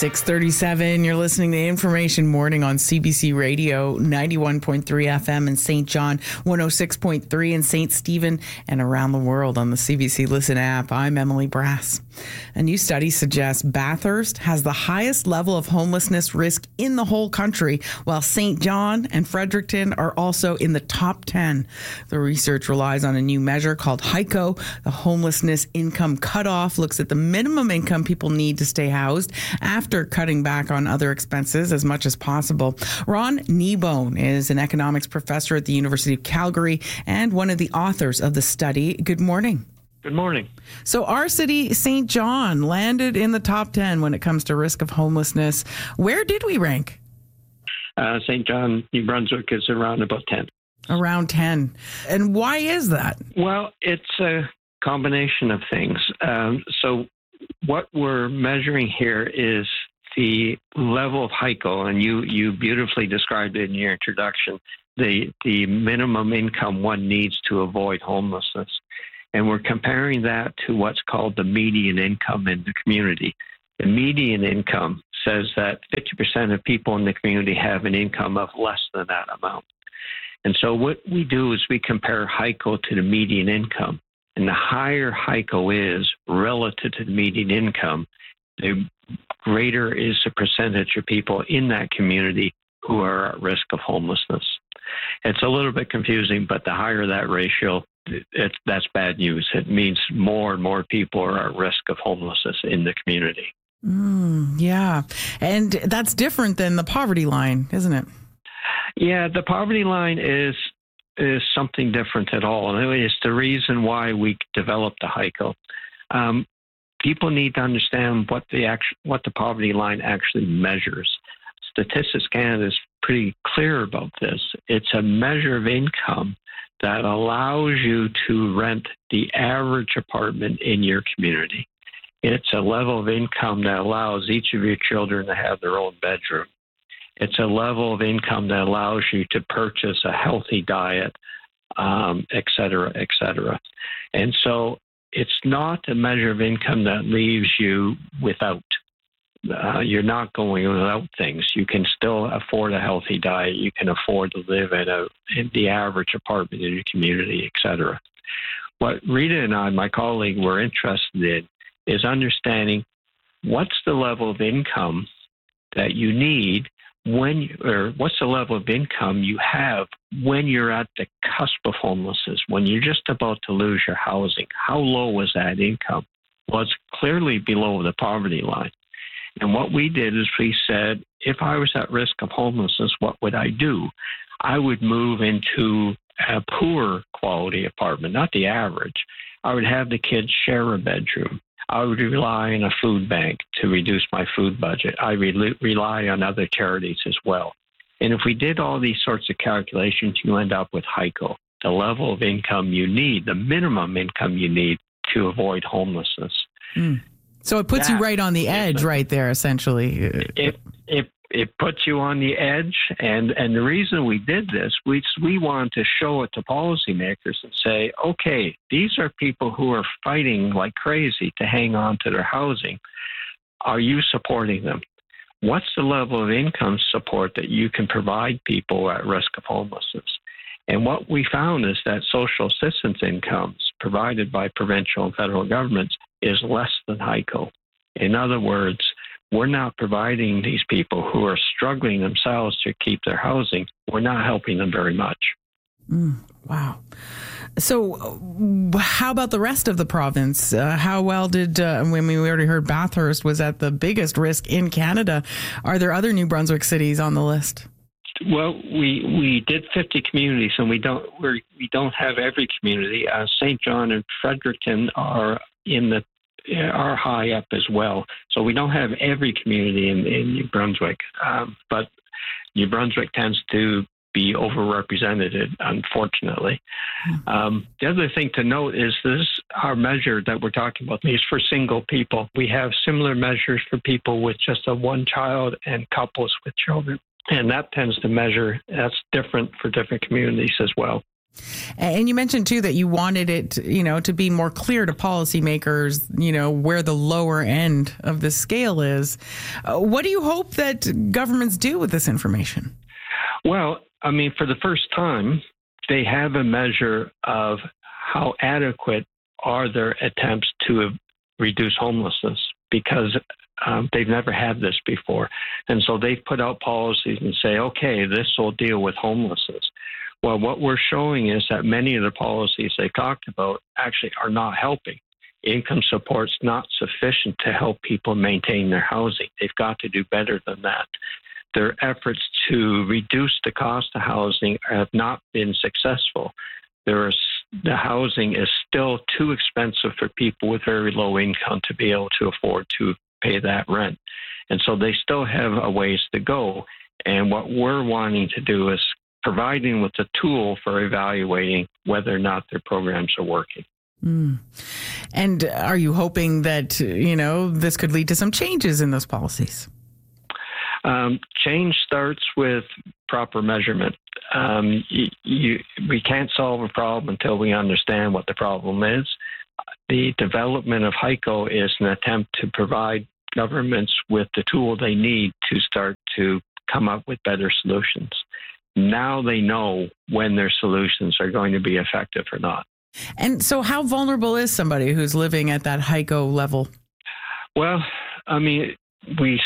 6:37, you're listening to Information Morning on CBC Radio, 91.3 FM in St. John, 106.3 in St. Stephen, and around the world on the CBC Listen app. I'm Emily Brass. A new study suggests Bathurst has the highest level of homelessness risk in the whole country, while St. John and Fredericton are also in the top 10. The research relies on a new measure called HICO. The homelessness income cutoff looks at the minimum income people need to stay housed after cutting back on other expenses as much as possible. Ron Kneebone is an economics professor at the University of Calgary and one of the authors of the study. Good morning. Good morning. So our city, St. John, landed in the top 10 when it comes to risk of homelessness. Where did we rank? St. John, New Brunswick is around about 10. Around 10. And why is that? Well, it's a combination of things. So what we're measuring here is the level of HICO, and you beautifully described it in your introduction, the minimum income one needs to avoid homelessness. And we're comparing that to what's called the median income in the community. The median income says that 50% of people in the community have an income of less than that amount. And so what we do is we compare HICO to the median income. And the higher HICO is relative to the median income, the greater is the percentage of people in that community who are at risk of homelessness. It's a little bit confusing, but the higher that ratio, that's bad news. It means more and more people are at risk of homelessness in the community. Yeah. And that's different than the poverty line, isn't it? Yeah, the poverty line is something different at all. And it's the reason why we developed the HICO. People need to understand what the poverty line actually measures. Statistics Canada is pretty clear about this. It's a measure of income that allows you to rent the average apartment in your community. It's a level of income that allows each of your children to have their own bedroom. It's a level of income that allows you to purchase a healthy diet, et cetera, et cetera. And so it's not a measure of income that leaves you without. You're not going without things. You can still afford a healthy diet. You can afford to live in the average apartment in your community, et cetera. What Rita and I, my colleague, were interested in is understanding what's the level of income that you need what's the level of income you have when you're at the cusp of homelessness, when you're just about to lose your housing. How low is that income? Well, it's clearly below the poverty line. And what we did is we said, if I was at risk of homelessness, what would I do? I would move into a poor quality apartment, not the average. I would have the kids share a bedroom. I would rely on a food bank to reduce my food budget. I rely on other charities as well. And if we did all these sorts of calculations, you end up with HICO, the level of income you need, the minimum income you need to avoid homelessness. So it puts you right on the edge right there, essentially. It puts you on the edge. And the reason we did this, we wanted to show it to policymakers and say, okay, these are people who are fighting like crazy to hang on to their housing. Are you supporting them? What's the level of income support that you can provide people at risk of homelessness? And what we found is that social assistance incomes provided by provincial and federal governments is less than HICO. In other words, we're not providing these people who are struggling themselves to keep their housing. We're not helping them very much. Wow. So how about the rest of the province? How well did, when we already heard Bathurst was at the biggest risk in Canada. Are there other New Brunswick cities on the list? Well, we did 50 communities, and we don't have every community. St. John and Fredericton are high up as well. So we don't have every community in New Brunswick, but New Brunswick tends to be overrepresented, unfortunately. The other thing to note is our measure that we're talking about is for single people. We have similar measures for people with just one child and couples with children. And that tends to measure, that's different for different communities as well. And you mentioned, too, that you wanted it, to be more clear to policymakers, where the lower end of the scale is. What do you hope that governments do with this information? Well, for the first time, they have a measure of how adequate are their attempts to reduce homelessness, because they've never had this before. And so they've put out policies and say, okay, this will deal with homelessness. Well, what we're showing is that many of the policies they talked about actually are not helping. Income support's not sufficient to help people maintain their housing. They've got to do better than that. Their efforts to reduce the cost of housing have not been successful. The housing is still too expensive for people with very low income to be able to afford to pay that rent. And so they still have a ways to go. And what we're wanting to do is providing with a tool for evaluating whether or not their programs are working. And are you hoping that, this could lead to some changes in those policies? Change starts with proper measurement. We can't solve a problem until we understand what the problem is. The development of HICO is an attempt to provide governments with the tool they need to start to come up with better solutions. Now they know when their solutions are going to be effective or not. And so how vulnerable is somebody who's living at that HICO level? Well, we